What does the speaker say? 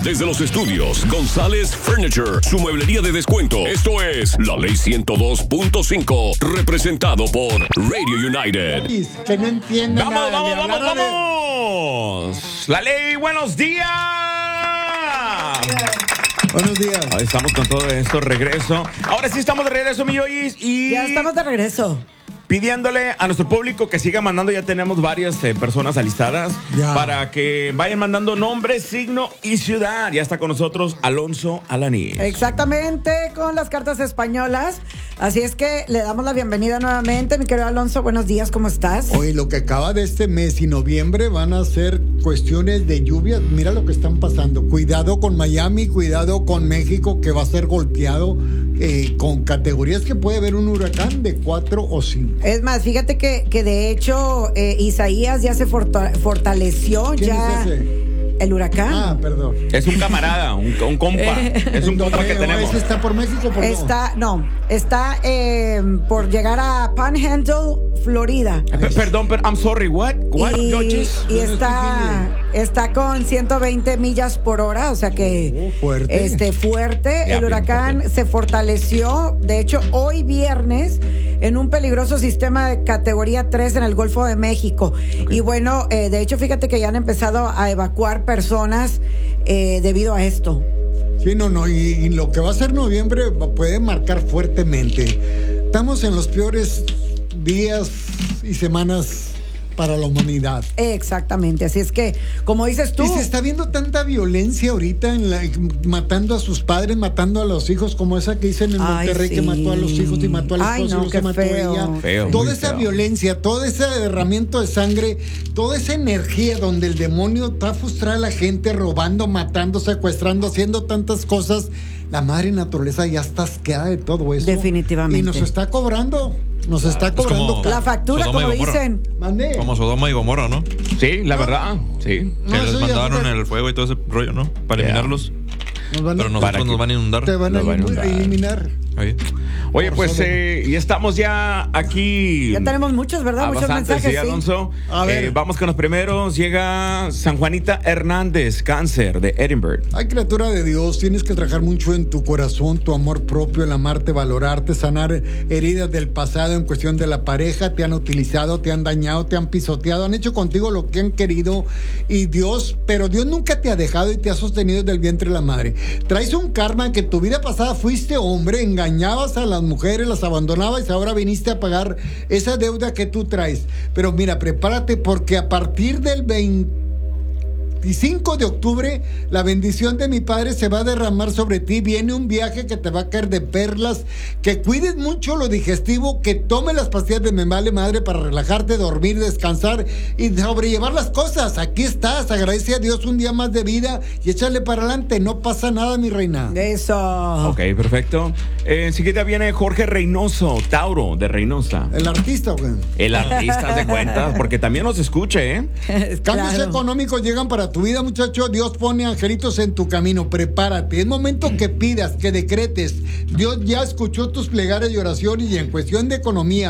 Desde los estudios González Furniture, su mueblería de descuento. Esto es La Ley 102.5, representado por Radio United. Que no entienden ¡Vamos, nada. vamos! La Ley, buenos días. Buenos días. Ahí estamos con todo esto, regreso. Ahora sí estamos de regreso, mi Yoyis. Y Ya estamos de regreso. pidiéndole a nuestro público que siga mandando, ya tenemos varias personas alistadas para que vayan mandando nombre, signo y ciudad. Ya está con nosotros Alonso Alaní. Exactamente, con las cartas españolas. Así es que le damos la bienvenida nuevamente, mi querido Alonso. Buenos días, ¿cómo estás? Hoy lo que acaba de este mes y noviembre van a ser cuestiones de lluvia. Mira lo que están pasando. Cuidado con Miami, cuidado con México, que va a ser golpeado con categorías que puede haber un huracán de 4 o 5. Es más, fíjate que de hecho Isaías ya se fortaleció. ¿Quién ya es ese? El huracán. Ah, perdón. Es un camarada, un compa. Es un compa que tenemos. ¿Ese está por México? ¿Por Está por llegar a Panhandle, Florida. Perdón, pero I'm sorry, what? Judges? Y está con 120 millas por hora, o sea que fuerte. fuerte. Ya, El huracán se fortaleció, de hecho, hoy viernes en un peligroso sistema de categoría 3 en el Golfo de México. Y bueno, de hecho, fíjate que ya han empezado a evacuar personas debido a esto. Sí, y lo que va a ser noviembre puede marcar fuertemente. Estamos en los peores días y semanas para la humanidad. Exactamente, así es que, como dices tú... Y se está viendo tanta violencia ahorita, matando a sus padres, matando a los hijos, como esa que dicen en Monterrey, que mató a los hijos y mató al esposo y se mató a ella. Toda esa violencia, todo ese derramamiento de sangre, toda esa energía donde el demonio está frustrando a la gente, robando, matando, secuestrando, haciendo tantas cosas. La madre naturaleza ya está asqueada de todo eso. Definitivamente. Y nos está cobrando. Nos está cobrando la factura, como dicen. ¿Mande? Como Sodoma y Gomorra, ¿no? Sí, la verdad, sí. Que les mandaron el fuego y todo ese rollo, ¿no? Para eliminarlos. Pero nosotros nos van a inundar. Te van a eliminar. Oye, pues y estamos ya aquí. Ya tenemos muchos, ¿verdad? Muchos mensajes. Sí, Alonso. A ver. Vamos con los primeros. Llega San Juanita Hernández, cáncer, de Edinburgh. Ay, criatura de Dios, tienes que trabajar mucho en tu corazón, tu amor propio, el amarte, valorarte, sanar heridas del pasado en cuestión de la pareja. Te han utilizado, te han dañado, te han pisoteado, han hecho contigo lo que han querido. Pero Dios nunca te ha dejado y te ha sostenido desde el vientre de la madre. Traes un karma que en tu vida pasada fuiste hombre, engañabas a las mujeres, las abandonabas y ahora viniste a pagar esa deuda que tú traes. Pero mira, prepárate porque a partir del 25 de octubre la bendición de mi Padre se va a derramar sobre ti. Viene un viaje que te va a caer de perlas, que cuides mucho lo digestivo, que tomes las pastillas de Me Vale Madre para relajarte, dormir, descansar y sobrellevar las cosas. Aquí estás, agradece a Dios un día más de vida y échale para adelante, no pasa nada, mi reina. Eso. Ok, perfecto. Enseguida viene Jorge Reynoso, Tauro, de Reynosa. El artista, güey. El artista de cuentas, porque también nos escuche, ¿eh? Cambios económicos llegan para tu vida, muchacho. Dios pone angelitos en tu camino. Prepárate. Es momento que pidas, que decretes. Dios ya escuchó tus plegarias y oraciones y en cuestión de economía,